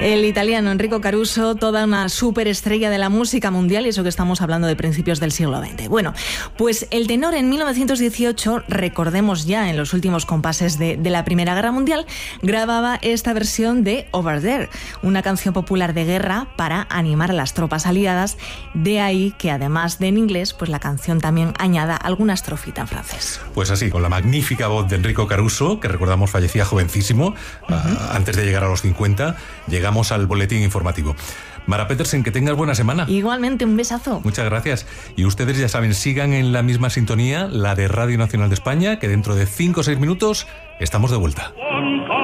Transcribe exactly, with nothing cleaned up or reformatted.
El italiano Enrico Caruso, toda una superestrella de la música mundial, y eso que estamos hablando de principios del siglo veinte. Bueno, pues el tenor en mil novecientos dieciocho, recordemos ya en los últimos compases de, de la Primera Guerra Mundial, grababa esta versión de Over There, una canción popular de guerra para animar a las tropas aliadas. De ahí que además de en inglés, pues la canción también añada alguna estrofita en francés. Pues así, con la magnífica voz de Enrico Caruso, que recordamos fallecía jovencísimo, uh-huh. uh, antes de llegar a los cincuenta, llegamos al boletín informativo. Mara Petersen, que tengas buena semana. Igualmente, un besazo. Muchas gracias. Y ustedes ya saben, sigan en la misma sintonía, la de Radio Nacional de España, que dentro de cinco o seis minutos estamos de vuelta.